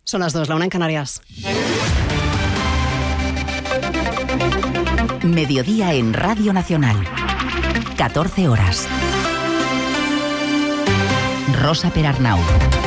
Son las 2, la 1 en Canarias. Mediodía en Radio Nacional. 14 horas. Rosa Perarnau.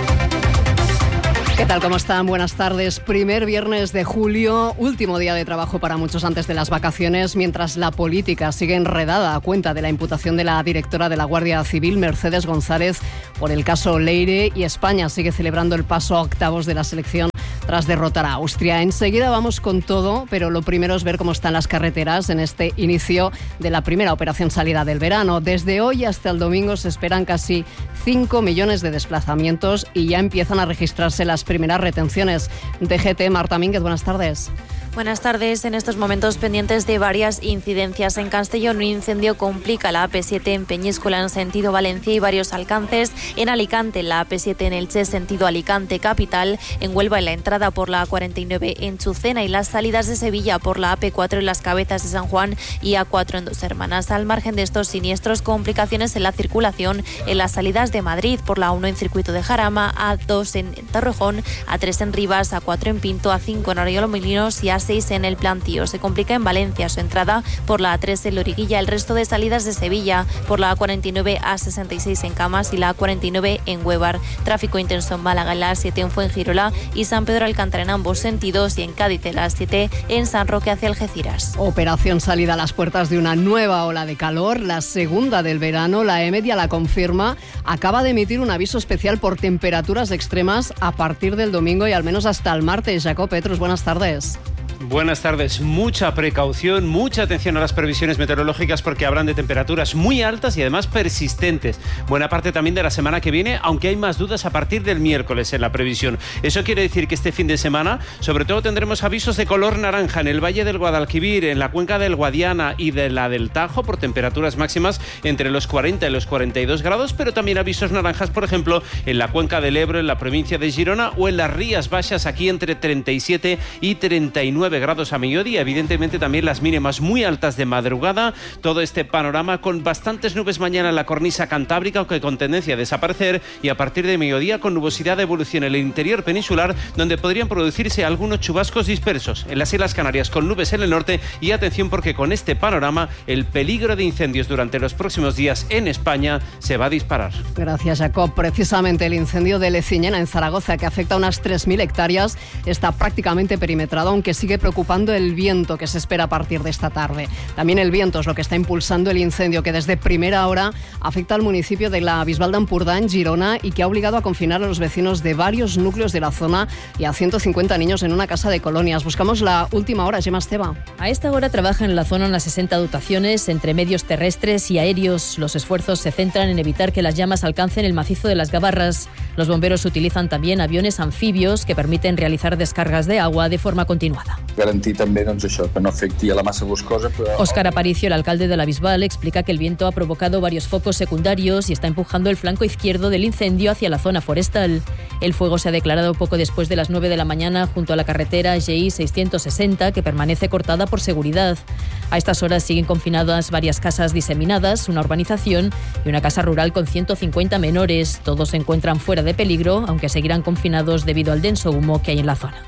¿Qué tal? ¿Cómo están? Buenas tardes. Primer viernes de julio, último día de trabajo para muchos antes de las vacaciones, mientras la política sigue enredada a cuenta de la imputación de la directora de la Guardia Civil, Mercedes González, por el caso Leire, y España sigue celebrando el paso a octavos de la selección tras derrotar a Austria. Enseguida vamos con todo, pero lo primero es ver cómo están las carreteras en este inicio de la primera operación salida del verano. Desde hoy hasta el domingo se esperan casi 5 millones de desplazamientos y ya empiezan a registrarse las primeras retenciones. DGT, Marta Mínguez, buenas tardes. Buenas tardes. En estos momentos pendientes de varias incidencias. En Castellón, un incendio complica la AP7 en Peñíscola en sentido Valencia y varios alcances. En Alicante, la AP7 en Elche sentido Alicante capital. En Huelva, en la entrada por la A49 en Chucena y las salidas de Sevilla por la AP4 en las Cabezas de San Juan y A4 en Dos Hermanas. Al margen de estos siniestros, complicaciones en la circulación en las salidas de Madrid por la A1 en Circuito de Jarama, A2 en Torrejón, A3 en Rivas, A4 en Pinto, A5 en Arroyo-Molinos y A6 en el Plantío. Se complica en Valencia su entrada por la A3 en Loriguilla, el resto de salidas de Sevilla por la A49, A66 en Camas y la A49 en Huevar. Tráfico intenso en Málaga en la A7 en Fuengirola y San Pedro Alcántara en ambos sentidos, y en Cádiz en la A7 en San Roque hacia Algeciras. Operación salida a las puertas de una nueva ola de calor, la segunda del verano. La EMET ya la confirma, acaba de emitir un aviso especial por temperaturas extremas a partir del domingo y al menos hasta el martes. Jacob Petrus, buenas tardes. Buenas tardes. Mucha precaución, mucha atención a las previsiones meteorológicas porque habrán de temperaturas muy altas y además persistentes. Buena parte también de la semana que viene, aunque hay más dudas a partir del miércoles en la previsión. Eso quiere decir que este fin de semana, sobre todo, tendremos avisos de color naranja en el Valle del Guadalquivir, en la cuenca del Guadiana y de la del Tajo, por temperaturas máximas entre los 40 y los 42 grados, pero también avisos naranjas, por ejemplo, en la cuenca del Ebro, en la provincia de Girona, o en las Rías Baixas, aquí entre 37 y 39 grados a mediodía. Evidentemente también las mínimas muy altas de madrugada. Todo este panorama con bastantes nubes mañana en la cornisa cantábrica, aunque con tendencia a desaparecer, y a partir de mediodía con nubosidad de evolución en el interior peninsular, donde podrían producirse algunos chubascos dispersos. En las Islas Canarias con nubes en el norte, y atención porque con este panorama el peligro de incendios durante los próximos días en España se va a disparar. Gracias, Jacob. Precisamente el incendio de Leciñena en Zaragoza, que afecta a unas 3.000 hectáreas, está prácticamente perimetrado, aunque sigue preocupando el viento que se espera a partir de esta tarde. También el viento es lo que está impulsando el incendio, que desde primera hora afecta al municipio de la Bisbal d'Empordà, en Girona, y que ha obligado a confinar a los vecinos de varios núcleos de la zona y a 150 niños en una casa de colonias. Buscamos la última hora, Gemma Esteva. A esta hora trabajan en la zona unas 60 dotaciones entre medios terrestres y aéreos. Los esfuerzos se centran en evitar que las llamas alcancen el macizo de las Gavarras. Los bomberos utilizan también aviones anfibios que permiten realizar descargas de agua de forma continuada. Garantir també això, que no afecti a la masa boscosa. Óscar Aparicio, el alcalde de la Bisbal, explica que el viento ha provocado varios focos secundarios y está empujando el flanco izquierdo del incendio hacia la zona forestal. El fuego se ha declarado poco después de las 9 de la mañana junto a la carretera GI 660, que permanece cortada por seguridad. A estas horas siguen confinadas varias casas diseminadas, una urbanización y una casa rural con 150 menores. Todos se encuentran fuera de peligro, aunque seguirán confinados debido al denso humo que hay en la zona.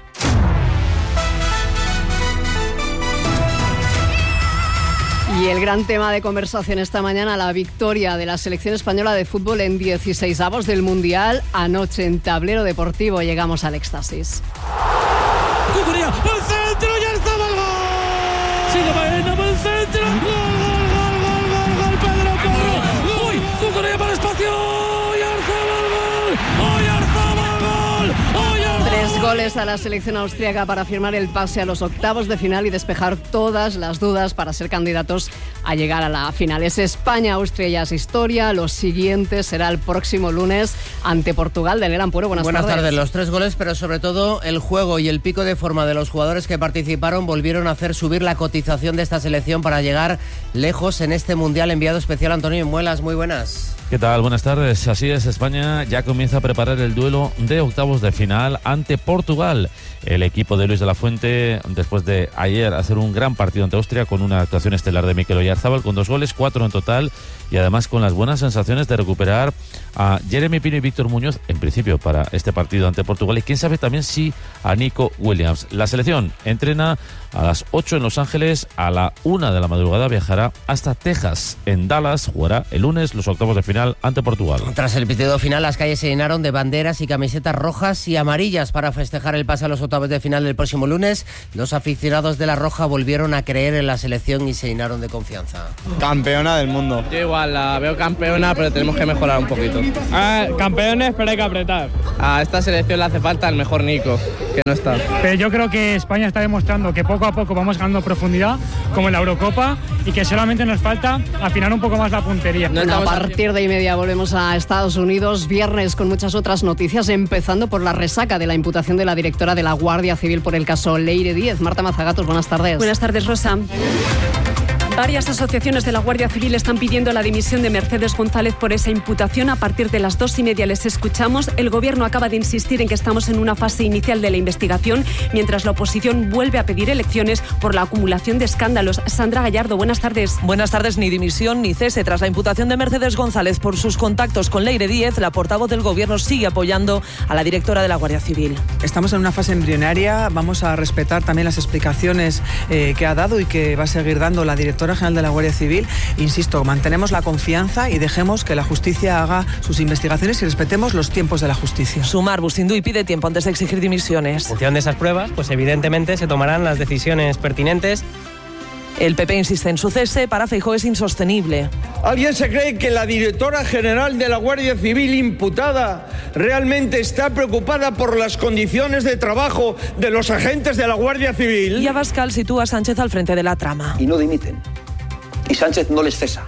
Y el gran tema de conversación esta mañana, la victoria de la selección española de fútbol en 16avos del Mundial. Anoche en Tablero Deportivo llegamos al éxtasis. ¡Cucuría! ¡Al centro! ¡Ya estaba el gol! ¡Sigue Baena por el centro! ¡Gol, gol, gol, gol, gol! ¡Pedro Porro! ¡Uy! ¡Cucuría para el espacio! ¡Y Arzabal gol! ¡Hoy Arzabal gol! ¡Hoy Arzabal! 3 goles a la selección austríaca para firmar el pase a los octavos de final y despejar todas las dudas para ser candidatos a llegar a la final. Es España-Austria, ya es historia. Lo siguiente será el próximo lunes ante Portugal. Del Gran Puero, buenas tardes. Buenas tardes. Los 3 goles, pero sobre todo el juego y el pico de forma de los jugadores que participaron volvieron a hacer subir la cotización de esta selección para llegar lejos en este Mundial. Enviado especial Antonio Muelas, muy buenas. ¿Qué tal? Buenas tardes. Así es, España ya comienza a preparar el duelo de octavos de final ante Portugal. El equipo de Luis de la Fuente, después de ayer hacer un gran partido ante Austria con una actuación estelar de Mikel Oyarzabal, con 2 goles, 4 en total, y además con las buenas sensaciones de recuperar a Jeremy Pino y Víctor Muñoz, en principio para este partido ante Portugal, y quién sabe también si a Nico Williams. La selección entrena a las 8 en Los Ángeles, a la 1 de la madrugada viajará hasta Texas. En Dallas jugará el lunes los octavos de final ante Portugal. Tras el pitido final, las calles se llenaron de banderas y camisetas rojas y amarillas para festejar el pase a los octavos de final del próximo lunes. Los aficionados de la Roja volvieron a creer en la selección y se llenaron de confianza. Campeona del mundo. Yo igual la veo campeona, pero tenemos que mejorar un poquito. Campeones, pero hay que apretar. A esta selección le hace falta el mejor Nico, que no está. Pero yo creo que España está demostrando que poco a poco vamos ganando profundidad, como en la Eurocopa, y que solamente nos falta afinar un poco más la puntería. A partir de 1:30 volvemos a Estados Unidos, viernes con muchas otras noticias, empezando por la resaca de la imputación de la directora de la Guardia Civil por el caso Leire Díez. Marta Mazagatos, buenas tardes. Buenas tardes, Rosa. Varias asociaciones de la Guardia Civil están pidiendo la dimisión de Mercedes González por esa imputación. A partir de las 2:30 les escuchamos. El Gobierno acaba de insistir en que estamos en una fase inicial de la investigación, mientras la oposición vuelve a pedir elecciones por la acumulación de escándalos. Sandra Gallardo, buenas tardes. Buenas tardes. Ni dimisión ni cese. Tras la imputación de Mercedes González por sus contactos con Leire Díez, la portavoz del Gobierno sigue apoyando a la directora de la Guardia Civil. Estamos en una fase embrionaria. Vamos a respetar también las explicaciones que ha dado y que va a seguir dando la directora general de la Guardia Civil. Insisto, mantenemos la confianza y dejemos que la justicia haga sus investigaciones y respetemos los tiempos de la justicia. Sumar Bustinduy pide tiempo antes de exigir dimisiones. En función de esas pruebas, pues evidentemente se tomarán las decisiones pertinentes. El PP insiste en su cese. Para Feijóo es insostenible. ¿Alguien se cree que la directora general de la Guardia Civil imputada realmente está preocupada por las condiciones de trabajo de los agentes de la Guardia Civil? Y Abascal sitúa a Sánchez al frente de la trama. Y no dimiten. Y Sánchez no les cesa.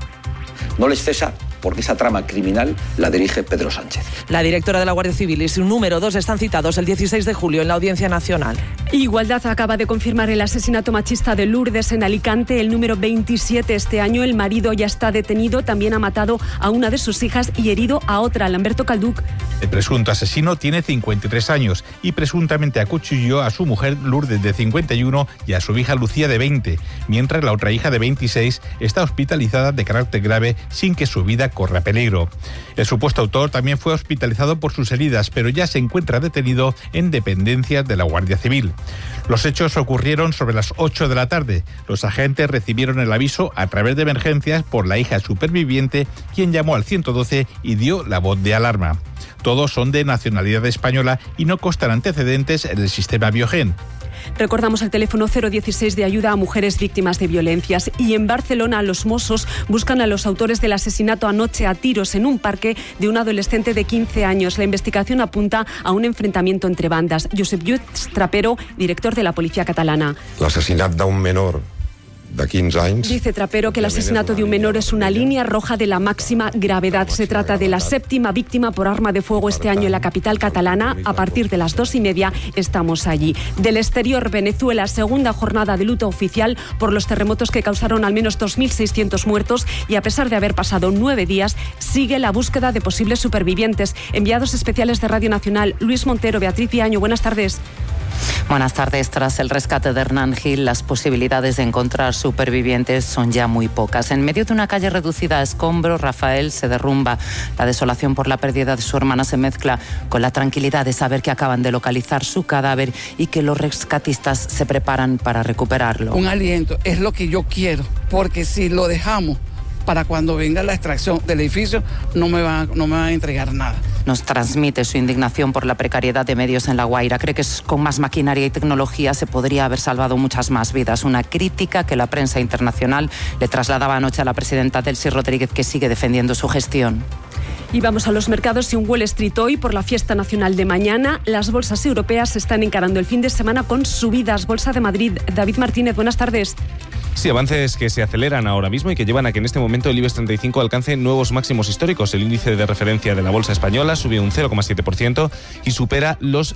No les cesa porque esa trama criminal la dirige Pedro Sánchez. La directora de la Guardia Civil y su número 2 están citados el 16 de julio en la Audiencia Nacional. Igualdad acaba de confirmar el asesinato machista de Lourdes en Alicante, el número 27 este año. El marido ya está detenido, también ha matado a una de sus hijas y herido a otra, Lamberto Calduc. El presunto asesino tiene 53 años y presuntamente acuchilló a su mujer Lourdes de 51 y a su hija Lucía de 20, mientras la otra hija de 26 está hospitalizada de carácter grave sin que su vida corra peligro. El supuesto autor también fue hospitalizado por sus heridas, pero ya se encuentra detenido en dependencias de la Guardia Civil. Los hechos ocurrieron sobre las 8 de la tarde. Los agentes recibieron el aviso a través de emergencias por la hija superviviente, quien llamó al 112 y dio la voz de alarma. Todos son de nacionalidad española y no constan antecedentes en el sistema Biogen. Recordamos el teléfono 016 de ayuda a mujeres víctimas de violencias. Y en Barcelona los Mossos buscan a los autores del asesinato anoche a tiros en un parque de un adolescente de 15 años. La investigación apunta a un enfrentamiento entre bandas. Josep Lluís Trapero, director de la Policía Catalana. L'assassinat d'un menor de 15 anys. Dice Trapero que el asesinato de un menor es una línea roja de la máxima gravedad. Se trata de la 7ª víctima por arma de fuego este año en la capital catalana. A partir de las 2:30 estamos allí. Del exterior, Venezuela, segunda jornada de luto oficial por los terremotos que causaron al menos 2.600 muertos, y a pesar de haber pasado 9 días, sigue la búsqueda de posibles supervivientes. Enviados especiales de Radio Nacional, Luis Montero, Beatriz Viaño, buenas tardes. Buenas tardes. Tras el rescate de Hernán Gil, las posibilidades de encontrar supervivientes son ya muy pocas. En medio de una calle reducida a escombros, Rafael se derrumba. La desolación por la pérdida de su hermana se mezcla con la tranquilidad de saber que acaban de localizar su cadáver y que los rescatistas se preparan para recuperarlo. Un aliento es lo que yo quiero, porque si lo dejamos para cuando venga la extracción del edificio, no me van a entregar nada. Nos transmite su indignación por la precariedad de medios en La Guaira. Cree que con más maquinaria y tecnología se podría haber salvado muchas más vidas. Una crítica que la prensa internacional le trasladaba anoche a la presidenta Delcy Rodríguez, que sigue defendiendo su gestión. Y vamos a los mercados y un Wall Street hoy por la fiesta nacional de mañana. Las bolsas europeas están encarando el fin de semana con subidas. Bolsa de Madrid, David Martínez, buenas tardes. Sí, avances que se aceleran ahora mismo y que llevan a que en este momento el IBEX 35 alcance nuevos máximos históricos. El índice de referencia de la bolsa española sube un 0,7% y supera los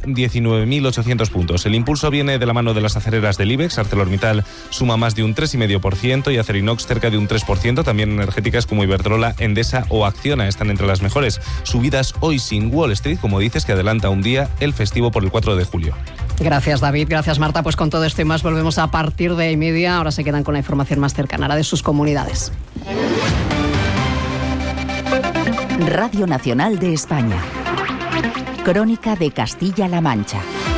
19.800 puntos. El impulso viene de la mano de las aceleras del IBEX. ArcelorMittal suma más de un 3,5% y Acerinox cerca de un 3%. También energéticas como Iberdrola, Endesa o Acciona están entre las mejores. Subidas hoy sin Wall Street, como dices, que adelanta un día el festivo por el 4 de julio. Gracias, David. Gracias, Marta. Pues con todo esto y más volvemos a partir de 1:30. Ahora se quedan con la información más cercana, la de sus comunidades. Radio Nacional de España. Crónica de Castilla-La Mancha.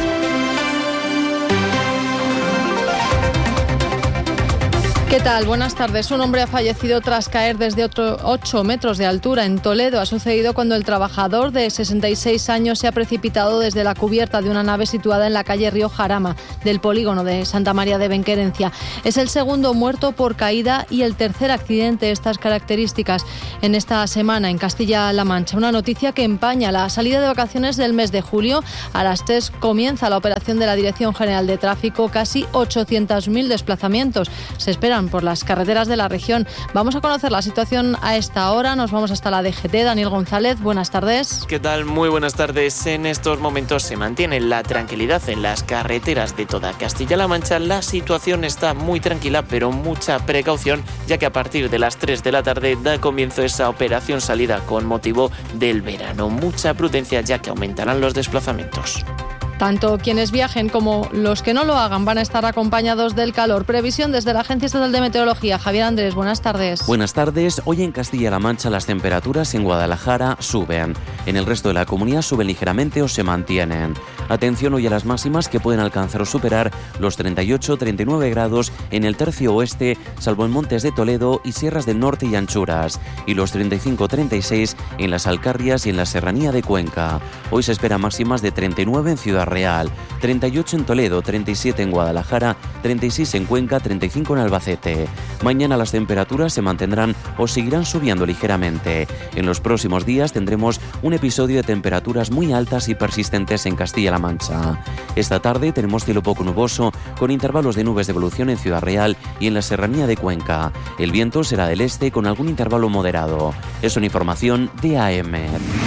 ¿Qué tal? Buenas tardes. Un hombre ha fallecido tras caer desde 8 metros de altura en Toledo. Ha sucedido cuando el trabajador de 66 años se ha precipitado desde la cubierta de una nave situada en la calle Río Jarama del polígono de Santa María de Benquerencia. Es el segundo muerto por caída y el tercer accidente de estas características en esta semana en Castilla-La Mancha. Una noticia que empaña la salida de vacaciones del mes de julio. A las 3 comienza la operación de la Dirección General de Tráfico. Casi 800.000 desplazamientos se esperan por las carreteras de la región. Vamos a conocer la situación a esta hora. Nos vamos hasta la DGT. Daniel González, buenas tardes. ¿Qué tal? Muy buenas tardes. En estos momentos se mantiene la tranquilidad en las carreteras de toda Castilla-La Mancha. La situación está muy tranquila, pero mucha precaución, ya que a partir de las 3 de la tarde da comienzo esa operación salida con motivo del verano. Mucha prudencia, ya que aumentarán los desplazamientos. Tanto quienes viajen como los que no lo hagan van a estar acompañados del calor. Previsión desde la Agencia Estatal de Meteorología. Javier Andrés, buenas tardes. Buenas tardes. Hoy en Castilla-La Mancha las temperaturas en Guadalajara suben. En el resto de la comunidad suben ligeramente o se mantienen. Atención hoy a las máximas que pueden alcanzar o superar los 38-39 grados en el tercio oeste, salvo en Montes de Toledo y Sierras del Norte y Anchuras, y los 35-36 en las Alcarrias y en la Serranía de Cuenca. Hoy se espera máximas de 39 en Ciudad Real, 38 en Toledo, 37 en Guadalajara, 36 en Cuenca, 35 en Albacete. Mañana las temperaturas se mantendrán o seguirán subiendo ligeramente. En los próximos días tendremos un episodio de temperaturas muy altas y persistentes en Castilla-La Mancha. Esta tarde tenemos cielo poco nuboso con intervalos de nubes de evolución en Ciudad Real y en la Serranía de Cuenca. El viento será del este con algún intervalo moderado. Es una información de AM.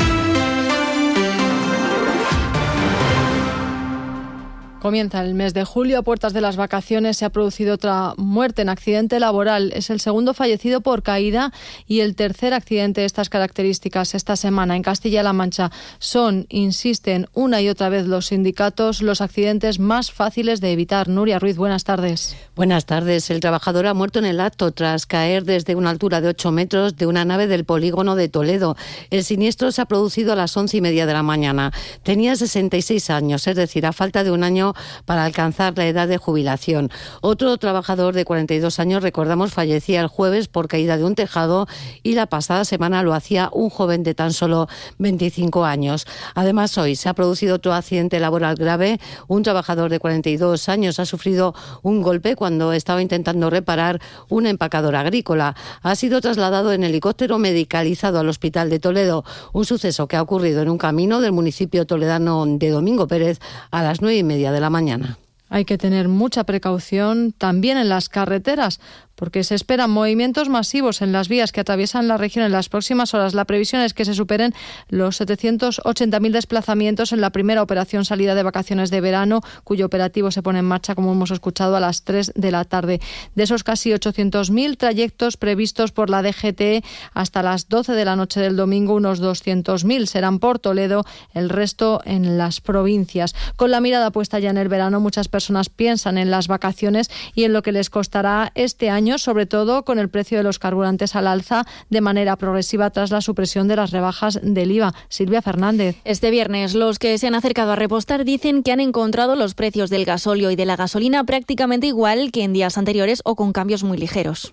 Comienza el mes de julio, a puertas de las vacaciones se ha producido otra muerte en accidente laboral. Es el segundo fallecido por caída y el tercer accidente de estas características esta semana en Castilla-La Mancha. Son, insisten una y otra vez los sindicatos, los accidentes más fáciles de evitar. Nuria Ruiz, buenas tardes. Buenas tardes. El trabajador ha muerto en el acto tras caer desde una altura de 8 metros de una nave del polígono de Toledo. El siniestro se ha producido a las 11:30 de la mañana. Tenía 66 años, es decir, a falta de un año para alcanzar la edad de jubilación. Otro trabajador de 42 años, recordamos, fallecía el jueves por caída de un tejado y la pasada semana lo hacía un joven de tan solo 25 años. Además, hoy se ha producido otro accidente laboral grave. Un trabajador de 42 años ha sufrido un golpe cuando estaba intentando reparar una empacadora agrícola. Ha sido trasladado en helicóptero medicalizado al Hospital de Toledo, un suceso que ha ocurrido en un camino del municipio toledano de Domingo Pérez a las 9:30 de la mañana. Hay que tener mucha precaución también en las carreteras, porque se esperan movimientos masivos en las vías que atraviesan la región en las próximas horas. La previsión es que se superen los 780.000 desplazamientos en la primera operación salida de vacaciones de verano, cuyo operativo se pone en marcha, como hemos escuchado, a las 3 de la tarde. De esos casi 800.000 trayectos previstos por la DGT hasta las 12 de la noche del domingo, unos 200.000 serán por Toledo, el resto en las provincias. Con la mirada puesta ya en el verano, muchas personas piensan en las vacaciones y en lo que les costará este año, sobre todo con el precio de los carburantes al alza de manera progresiva tras la supresión de las rebajas del IVA. Silvia Fernández. Este viernes los que se han acercado a repostar dicen que han encontrado los precios del gasóleo y de la gasolina prácticamente igual que en días anteriores o con cambios muy ligeros.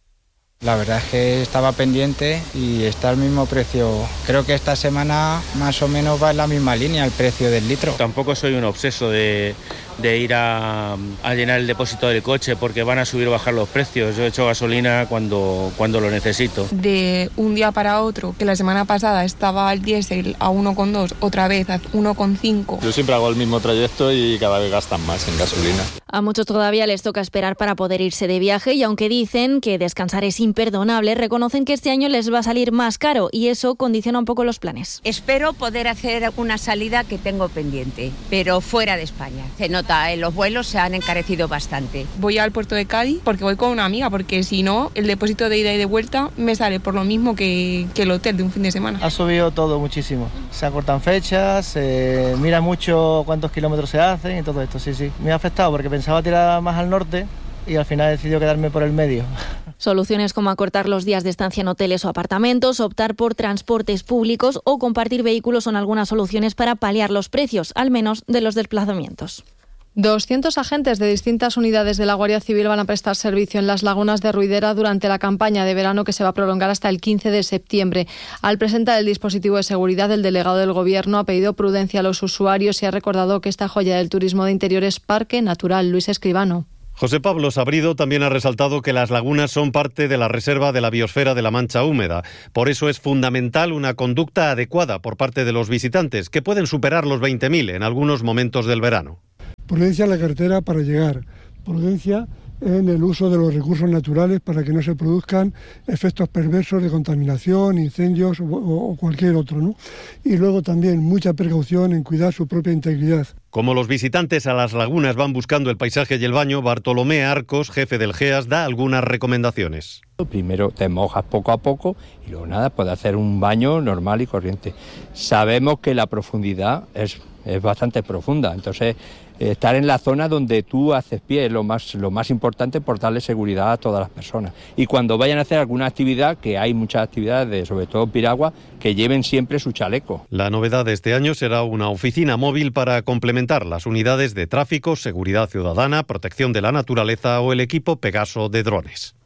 La verdad es que estaba pendiente y está al mismo precio. Creo que esta semana más o menos va en la misma línea el precio del litro. Tampoco soy un obseso de ir a llenar el depósito del coche porque van a subir o bajar los precios. Yo he hecho gasolina cuando lo necesito. De un día para otro, que la semana pasada estaba el diésel a 1,2, otra vez a 1,5. Yo siempre hago el mismo trayecto y cada vez gastan más en gasolina. A muchos todavía les toca esperar para poder irse de viaje y aunque dicen que descansar es imperdonable, reconocen que este año les va a salir más caro y eso condiciona un poco los planes. Espero poder hacer una salida que tengo pendiente, pero fuera de España. Se nota, los vuelos se han encarecido bastante. Voy al puerto de Cádiz porque voy con una amiga, porque si no, el depósito de ida y de vuelta me sale por lo mismo que el hotel de un fin de semana. Ha subido todo muchísimo. Se acortan fechas, se mira mucho cuántos kilómetros se hacen y todo esto, sí. Me ha afectado porque pensaba tirar más al norte y al final he decidido quedarme por el medio. Soluciones como acortar los días de estancia en hoteles o apartamentos, optar por transportes públicos o compartir vehículos son algunas soluciones para paliar los precios, al menos de los desplazamientos. 200 agentes de distintas unidades de la Guardia Civil van a prestar servicio en las lagunas de Ruidera durante la campaña de verano que se va a prolongar hasta el 15 de septiembre. Al presentar el dispositivo de seguridad, el delegado del Gobierno ha pedido prudencia a los usuarios y ha recordado que esta joya del turismo de interior es parque natural. Luis Escribano. José Pablo Sabrido también ha resaltado que las lagunas son parte de la reserva de la biosfera de la Mancha Húmeda. Por eso es fundamental una conducta adecuada por parte de los visitantes, que pueden superar los 20.000 en algunos momentos del verano. Prudencia en la carretera para llegar, prudencia en el uso de los recursos naturales para que no se produzcan efectos perversos de contaminación, incendios o cualquier otro, ¿no? Y luego también mucha precaución en cuidar su propia integridad. Como los visitantes a las lagunas van buscando el paisaje y el baño, Bartolomé Arcos, jefe del GEAS, da algunas recomendaciones. Primero te mojas poco a poco y luego puedes hacer un baño normal y corriente. Sabemos que la profundidad es bastante profunda, entonces estar en la zona donde tú haces pie es lo más importante por darle seguridad a todas las personas. Y cuando vayan a hacer alguna actividad, que hay muchas actividades, sobre todo piragua, que lleven siempre su chaleco. La novedad de este año será una oficina móvil para complementar las unidades de tráfico, seguridad ciudadana, protección de la naturaleza o el equipo Pegaso de drones.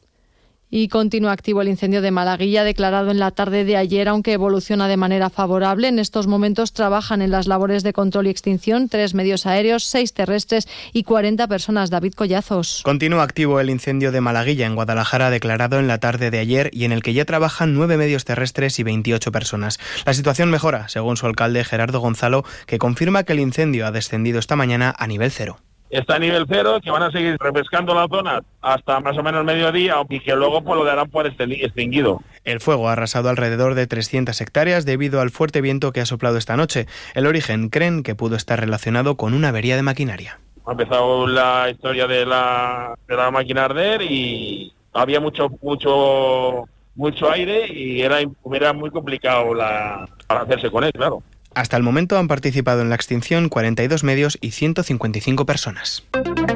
Y continúa activo el incendio de Malaguilla, declarado en la tarde de ayer, aunque evoluciona de manera favorable. En estos momentos trabajan en las labores de control y extinción 3 medios aéreos, 6 terrestres y 40 personas. David Collazos. Continúa activo el incendio de Malaguilla, en Guadalajara, declarado en la tarde de ayer y en el que ya trabajan 9 medios terrestres y 28 personas. La situación mejora, según su alcalde Gerardo Gonzalo, que confirma que el incendio ha descendido esta mañana a nivel 0. Está a nivel 0, que van a seguir refrescando la zona hasta más o menos mediodía y que luego pues lo darán por extinguido. El fuego ha arrasado alrededor de 300 hectáreas debido al fuerte viento que ha soplado esta noche. El origen creen que pudo estar relacionado con una avería de maquinaria. Ha empezado la historia de la máquina a arder y había mucho aire y era muy complicado para hacerse con él, claro. Hasta el momento han participado en la extinción 42 medios y 155 personas.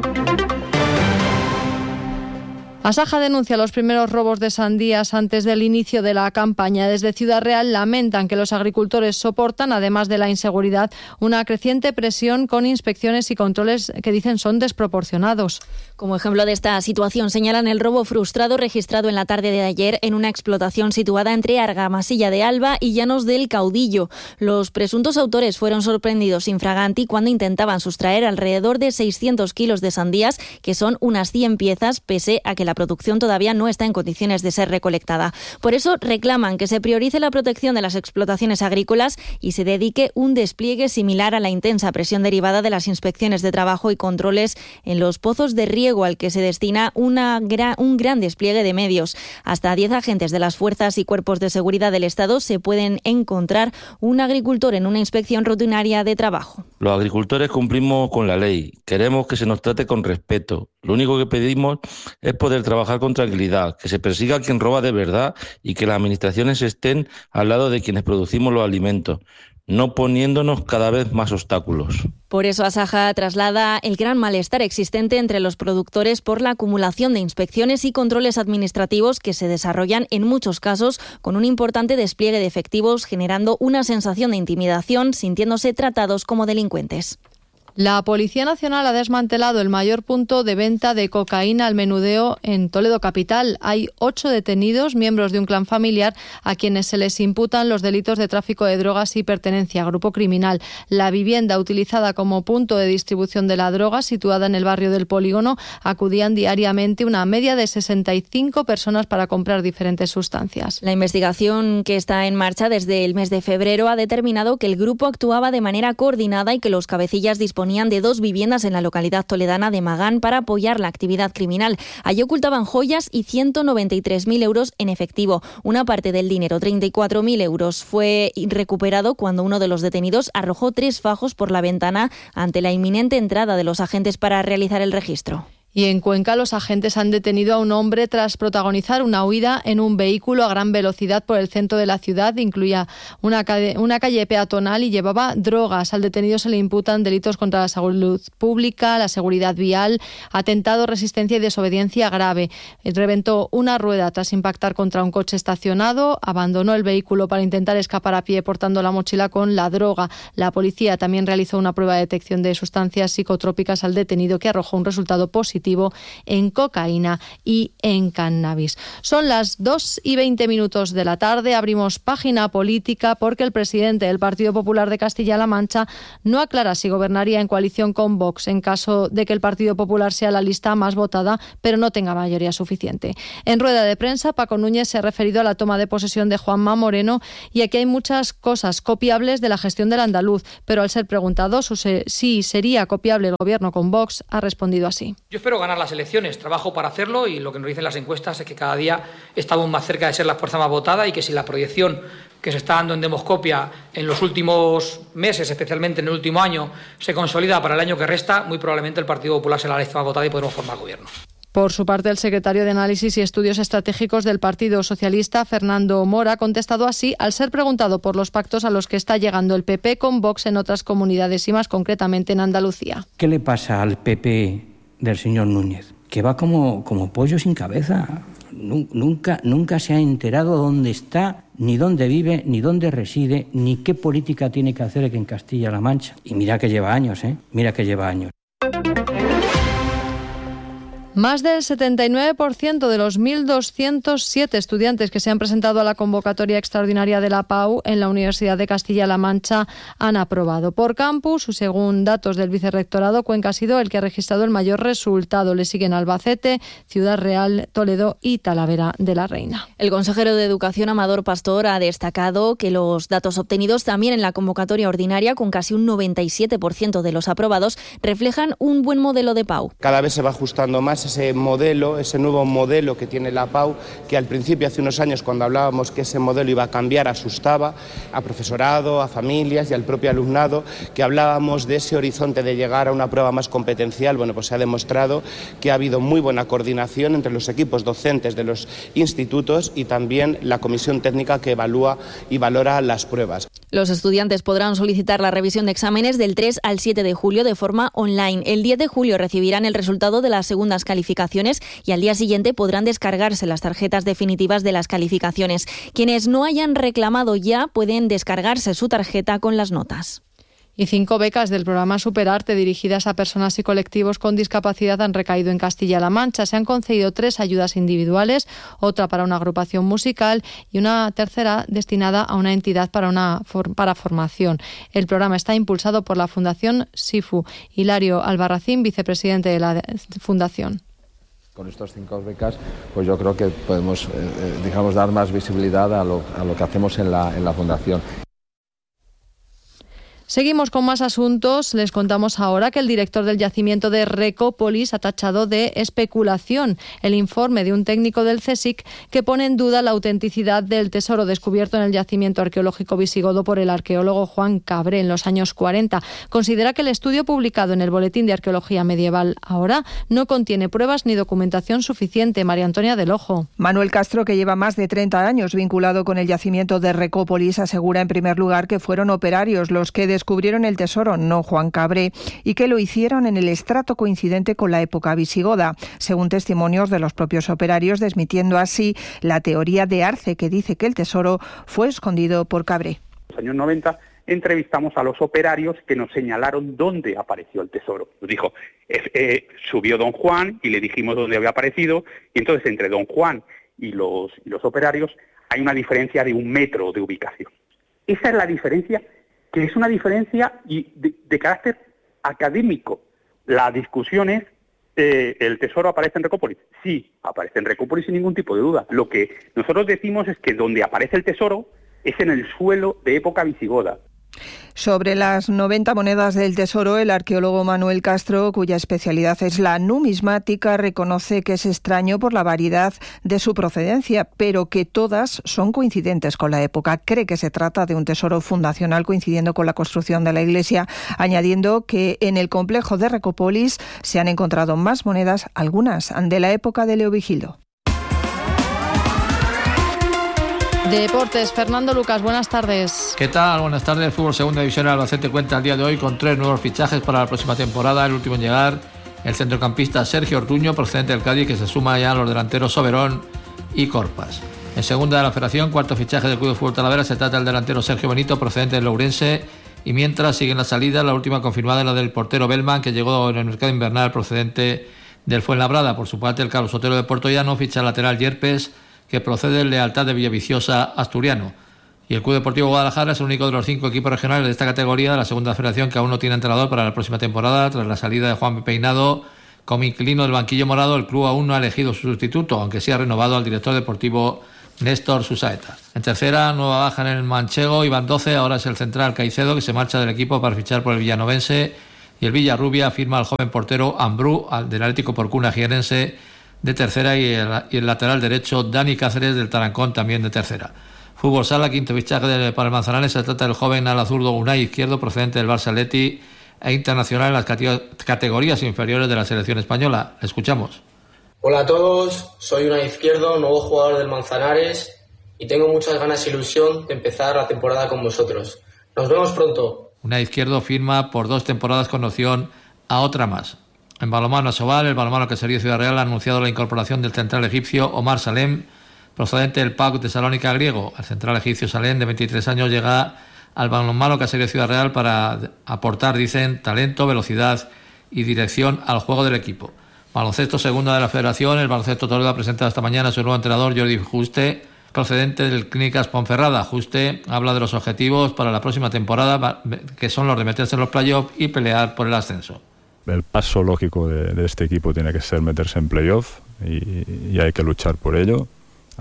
Asaja denuncia los primeros robos de sandías antes del inicio de la campaña. Desde Ciudad Real lamentan que los agricultores soportan, además de la inseguridad, una creciente presión con inspecciones y controles que dicen son desproporcionados. Como ejemplo de esta situación señalan el robo frustrado registrado en la tarde de ayer en una explotación situada entre Argamasilla de Alba y Llanos del Caudillo. Los presuntos autores fueron sorprendidos infraganti cuando intentaban sustraer alrededor de 600 kilos de sandías, que son unas 100 piezas, pese a que la producción todavía no está en condiciones de ser recolectada. Por eso reclaman que se priorice la protección de las explotaciones agrícolas y se dedique un despliegue similar a la intensa presión derivada de las inspecciones de trabajo y controles en los pozos de riego, al que se destina un gran despliegue de medios. Hasta 10 agentes de las fuerzas y cuerpos de seguridad del Estado se pueden encontrar un agricultor en una inspección rutinaria de trabajo. Los agricultores cumplimos con la ley, queremos que se nos trate con respeto. Lo único que pedimos es poder trabajar con tranquilidad, que se persiga a quien roba de verdad y que las administraciones estén al lado de quienes producimos los alimentos, no poniéndonos cada vez más obstáculos. Por eso Asaja traslada el gran malestar existente entre los productores por la acumulación de inspecciones y controles administrativos que se desarrollan en muchos casos con un importante despliegue de efectivos, generando una sensación de intimidación, sintiéndose tratados como delincuentes. La Policía Nacional ha desmantelado el mayor punto de venta de cocaína al menudeo en Toledo capital. Hay 8 detenidos, miembros de un clan familiar, a quienes se les imputan los delitos de tráfico de drogas y pertenencia a grupo criminal. La vivienda utilizada como punto de distribución de la droga, situada en el barrio del Polígono, acudían diariamente una media de 65 personas para comprar diferentes sustancias. La investigación, que está en marcha desde el mes de febrero, ha determinado que el grupo actuaba de manera coordinada y que los cabecillas disponían de 2 viviendas en la localidad toledana de Magán para apoyar la actividad criminal. Allí ocultaban joyas y 193.000 euros en efectivo. Una parte del dinero, 34.000 euros, fue recuperado cuando uno de los detenidos arrojó 3 fajos por la ventana ante la inminente entrada de los agentes para realizar el registro. Y en Cuenca los agentes han detenido a un hombre tras protagonizar una huida en un vehículo a gran velocidad por el centro de la ciudad. Incluía una calle peatonal y llevaba drogas. Al detenido se le imputan delitos contra la salud pública, la seguridad vial, atentado, resistencia y desobediencia grave. Reventó una rueda tras impactar contra un coche estacionado. Abandonó el vehículo para intentar escapar a pie portando la mochila con la droga. La policía también realizó una prueba de detección de sustancias psicotrópicas al detenido que arrojó un resultado positivo en cocaína y en cannabis. Son las 2:20 de la tarde. Abrimos página política porque el presidente del Partido Popular de Castilla-La Mancha no aclara si gobernaría en coalición con Vox en caso de que el Partido Popular sea la lista más votada, pero no tenga mayoría suficiente. En rueda de prensa, Paco Núñez se ha referido a la toma de posesión de Juanma Moreno y a que hay muchas cosas copiables de la gestión del andaluz, pero al ser preguntado si sería copiable el gobierno con Vox, ha respondido así. Yo espero ganar las elecciones, trabajo para hacerlo y lo que nos dicen las encuestas es que cada día estamos más cerca de ser la fuerza más votada y que si la proyección que se está dando en Demoscopia en los últimos meses, especialmente en el último año, se consolida para el año que resta, muy probablemente el Partido Popular será la lista más votada y podremos formar gobierno. Por su parte, el secretario de Análisis y Estudios Estratégicos del Partido Socialista, Fernando Mora, ha contestado así al ser preguntado por los pactos a los que está llegando el PP con Vox en otras comunidades y más concretamente en Andalucía. ¿Qué le pasa al PP del señor Núñez? Que va como pollo sin cabeza. Nunca se ha enterado dónde está, ni dónde vive, ni dónde reside, ni qué política tiene que hacer aquí en Castilla-La Mancha. Y mira que lleva años, Mira que lleva años. Más del 79% de los 1.207 estudiantes que se han presentado a la convocatoria extraordinaria de la PAU en la Universidad de Castilla-La Mancha han aprobado. Por campus, según datos del Vicerrectorado, Cuenca ha sido el que ha registrado el mayor resultado. Le siguen Albacete, Ciudad Real, Toledo y Talavera de la Reina. El consejero de Educación, Amador Pastor, ha destacado que los datos obtenidos también en la convocatoria ordinaria, con casi un 97% de los aprobados, reflejan un buen modelo de PAU. Cada vez se va ajustando más ese modelo, ese nuevo modelo que tiene la PAU, que al principio, hace unos años, cuando hablábamos que ese modelo iba a cambiar, asustaba a profesorado, a familias y al propio alumnado, que hablábamos de ese horizonte de llegar a una prueba más competencial. Bueno, pues se ha demostrado que ha habido muy buena coordinación entre los equipos docentes de los institutos y también la comisión técnica que evalúa y valora las pruebas. Los estudiantes podrán solicitar la revisión de exámenes del 3 al 7 de julio de forma online. El 10 de julio recibirán el resultado de las segundas calificaciones y al día siguiente podrán descargarse las tarjetas definitivas de las calificaciones. Quienes no hayan reclamado ya pueden descargarse su tarjeta con las notas. Y 5 becas del programa Superarte dirigidas a personas y colectivos con discapacidad han recaído en Castilla-La Mancha. Se han concedido 3 ayudas individuales, otra para una agrupación musical y una tercera destinada a una entidad para formación. El programa está impulsado por la Fundación SIFU. Hilario Albarracín, vicepresidente de la Fundación. Con estas 5 becas, pues yo creo que podemos, dar más visibilidad a lo que hacemos en la Fundación. Seguimos con más asuntos. Les contamos ahora que el director del yacimiento de Recópolis ha tachado de especulación el informe de un técnico del CSIC que pone en duda la autenticidad del tesoro descubierto en el yacimiento arqueológico visigodo por el arqueólogo Juan Cabré en los años 40. Considera que el estudio publicado en el Boletín de Arqueología Medieval ahora no contiene pruebas ni documentación suficiente. María Antonia del Ojo. Manuel Castro, que lleva más de 30 años vinculado con el yacimiento de Recópolis, asegura en primer lugar que fueron operarios los que descubrieron el tesoro, no Juan Cabré, y que lo hicieron en el estrato coincidente con la época visigoda, según testimonios de los propios operarios, desmintiendo así la teoría de Arce, que dice que el tesoro fue escondido por Cabré. En los años 90 entrevistamos a los operarios que nos señalaron dónde apareció el tesoro. Nos dijo, subió don Juan y le dijimos dónde había aparecido, y entonces entre don Juan y los operarios hay una diferencia de 1 metro de ubicación. Esa es la diferencia, que es una diferencia de carácter académico. La discusión es, ¿el tesoro aparece en Recópolis? Sí, aparece en Recópolis sin ningún tipo de duda. Lo que nosotros decimos es que donde aparece el tesoro es en el suelo de época visigoda. Sobre las 90 monedas del Tesoro, el arqueólogo Manuel Castro, cuya especialidad es la numismática, reconoce que es extraño por la variedad de su procedencia, pero que todas son coincidentes con la época. Cree que se trata de un tesoro fundacional coincidiendo con la construcción de la iglesia, añadiendo que en el complejo de Recópolis se han encontrado más monedas, algunas de la época de Leovigildo. Deportes, Fernando Lucas, buenas tardes. ¿Qué tal? Buenas tardes. El fútbol segunda división Albacete cuenta el día de hoy con 3 nuevos fichajes para la próxima temporada. El último en llegar, el centrocampista Sergio Ortuño, procedente del Cádiz, que se suma ya a los delanteros Soberón y Corpas. En segunda de la Federación, cuarto fichaje del Club de Fútbol Talavera, se trata del delantero Sergio Benito, procedente del Ourense. Y mientras siguen las salidas, la última confirmada es la del portero Bellman, que llegó en el mercado invernal procedente del Fuenlabrada. Por su parte, el Carlos Sotero de Puerto Llano ficha al lateral Yerpes, que procede del Lealtad de Villaviciosa asturiano. Y el Club Deportivo Guadalajara es el único de los 5 equipos regionales de esta categoría de la segunda federación que aún no tiene entrenador para la próxima temporada. Tras la salida de Juan Peinado como inquilino del banquillo morado, el club aún no ha elegido su sustituto, aunque sí ha renovado al director deportivo Néstor Susaeta. En tercera, nueva baja en el manchego, Iván 12, ahora es el central Caicedo, que se marcha del equipo para fichar por el villanovense, y el Villarrubia firma al joven portero Ambrú, del Atlético Porcuna Gienense, de tercera, y el lateral derecho Dani Cáceres del Tarancón, también de tercera. Fútbol sala, quinto fichaje para el Manzanares, se trata del joven ala zurdo Unai Izquierdo, procedente del Barça Atleti e internacional en las categorías inferiores de la selección española. Le escuchamos. Hola a todos, soy Unai Izquierdo, nuevo jugador del Manzanares, y tengo muchas ganas e ilusión de empezar la temporada con vosotros. Nos vemos pronto. Unai Izquierdo firma por 2 temporadas con opción a otra más. En balonmano Asobal, el balonmano Caserío Ciudad Real ha anunciado la incorporación del central egipcio Omar Salem, procedente del PAOK de Salónica griego. El central egipcio Salem, de 23 años, llega al balonmano Caserío Ciudad Real para aportar, dicen, talento, velocidad y dirección al juego del equipo. Baloncesto segunda de la Federación, el Baloncesto Toledo ha presentado esta mañana a su nuevo entrenador Jordi Juste, procedente del Clínicas Ponferrada. Juste habla de los objetivos para la próxima temporada, que son los de meterse en los playoffs y pelear por el ascenso. El paso lógico de este equipo tiene que ser meterse en playoff y hay que luchar por ello.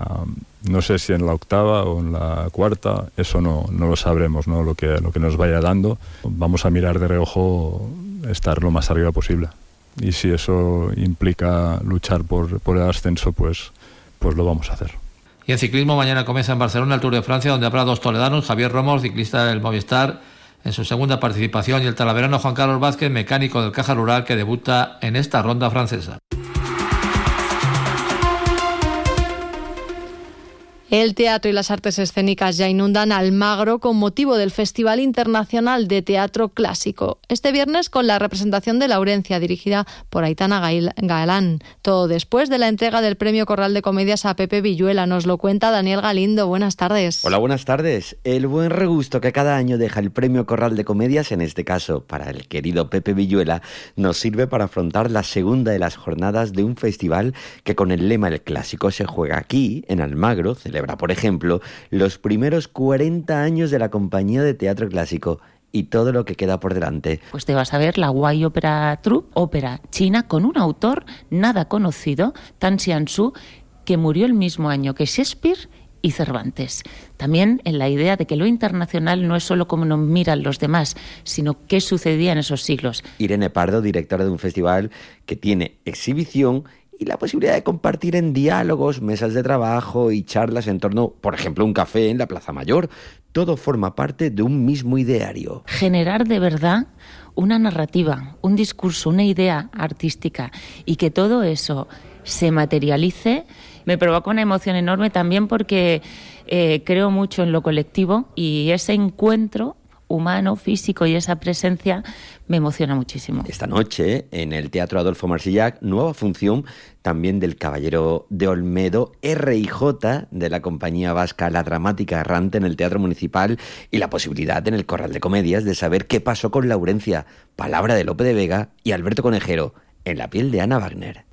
No sé si en la octava o en la cuarta, eso no lo sabremos, ¿no? Lo que nos vaya dando. Vamos a mirar de reojo estar lo más arriba posible. Y si eso implica luchar por el ascenso, pues lo vamos a hacer. Y en ciclismo, mañana comienza en Barcelona el Tour de Francia, donde habrá 2 toledanos, Javier Romo, ciclista del Movistar, en su segunda participación, y el talaverano Juan Carlos Vázquez, mecánico del Caja Rural, que debuta en esta ronda francesa. El teatro y las artes escénicas ya inundan Almagro con motivo del Festival Internacional de Teatro Clásico. Este viernes con la representación de Laurencia, dirigida por Aitana Galán. Todo después de la entrega del Premio Corral de Comedias a Pepe Villuela. Nos lo cuenta Daniel Galindo. Buenas tardes. Hola, buenas tardes. El buen regusto que cada año deja el Premio Corral de Comedias, en este caso para el querido Pepe Villuela, nos sirve para afrontar la segunda de las jornadas de un festival que, con el lema El Clásico se juega aquí, en Almagro, celebra, por ejemplo, los primeros 40 años de la compañía de teatro clásico y todo lo que queda por delante. Pues te vas a ver la Guay Opera Troupe, ópera china con un autor nada conocido, Tan Xiansu, que murió el mismo año que Shakespeare y Cervantes. También en la idea de que lo internacional no es solo cómo nos miran los demás, sino qué sucedía en esos siglos. Irene Pardo, directora de un festival que tiene exhibición y la posibilidad de compartir en diálogos, mesas de trabajo y charlas en torno, por ejemplo, un café en la Plaza Mayor. Todo forma parte de un mismo ideario. Generar de verdad una narrativa, un discurso, una idea artística, y que todo eso se materialice, me provoca una emoción enorme también porque creo mucho en lo colectivo, y ese encuentro humano, físico, y esa presencia me emociona muchísimo. Esta noche, en el Teatro Adolfo Marsillac, nueva función también del Caballero de Olmedo, R&J, de la compañía vasca La Dramática Errante, en el Teatro Municipal, y la posibilidad en el Corral de Comedias de saber qué pasó con Laurencia, palabra de Lope de Vega y Alberto Conejero, en la piel de Ana Wagner.